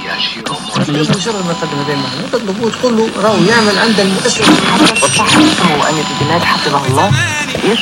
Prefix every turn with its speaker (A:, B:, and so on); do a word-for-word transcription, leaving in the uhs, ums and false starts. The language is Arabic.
A: مجرد ما قدم هذه المعلومات تطلبوه تقول له راهو يعمل عند المؤسسة.
B: الصحفي اسمه أنس الجناد حفظه الله